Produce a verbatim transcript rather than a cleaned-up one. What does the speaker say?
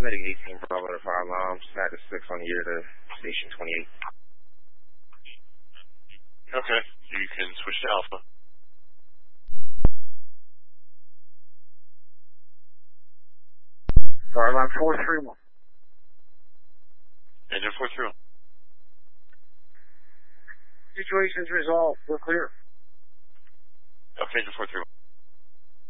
Medic eighteen, Bravo to fire alarm, status six on year to station twenty-eight. Okay, you can switch to Alpha. Fire alarm four three one. Engine four three one. Situation's resolved. We're clear. Okay, engine four three one.